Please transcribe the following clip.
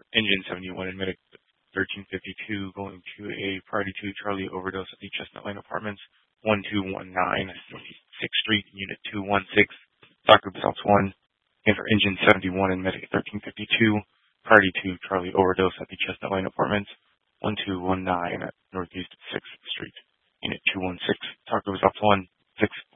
Engine 71 in Medic 1352 going to a priority 2 Charlie overdose at the Chestnut Lane Apartments, 1219 Northeast 6th Street, Unit 216, Dr. Results 1. And for Engine 71 in Medic 1352, priority 2 Charlie overdose at the Chestnut Lane Apartments, 1219 Northeast 6th Street, Unit 216, Dr. Results 1, 6